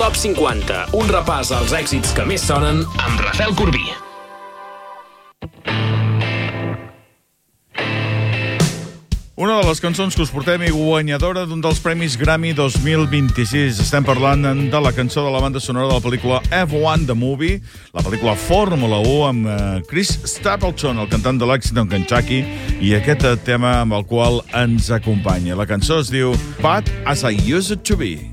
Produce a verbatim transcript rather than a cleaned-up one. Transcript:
Top cinquanta, un repàs als èxits que més sonen amb Rafael Corbí. Una de les cançons que us portem i guanyadora d'un dels Premis Grammy dos mil vint-i-sis. Estem parlant de la cançó de la banda sonora de la pel·lícula F one The Movie, la pel·lícula Fórmula u amb Chris Stapleton, el cantant de l'Lexington, Kentucky, i aquest tema amb el qual ens acompanya. La cançó es diu Bad As I Used To Be.